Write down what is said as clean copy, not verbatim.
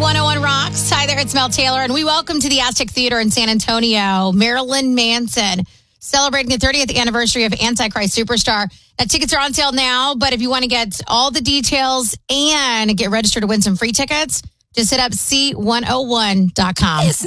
C101 Rocks. Hi there, it's Mel Taylor, and we welcome to the Aztec Theater in San Antonio, Marilyn Manson, celebrating the 30th anniversary of Antichrist Superstar. Tickets are on sale now, but if you want to get all the details and get registered to win some free tickets, just hit up C101.com.